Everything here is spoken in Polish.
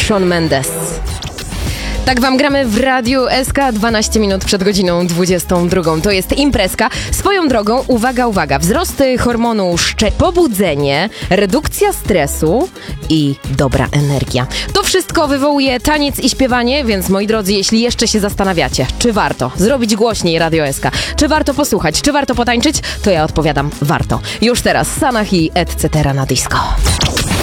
Shawn Mendes. Tak wam gramy w Radiu SK 12 minut przed godziną 22. To jest imprezka. Swoją drogą, uwaga, wzrost hormonu pobudzenie, redukcja stresu i dobra energia. To wszystko wywołuje taniec i śpiewanie, więc moi drodzy, jeśli jeszcze się zastanawiacie, czy warto zrobić głośniej Radio SK, czy warto posłuchać, czy warto potańczyć, to ja odpowiadam, warto. Już teraz Sanach i etc. na disco.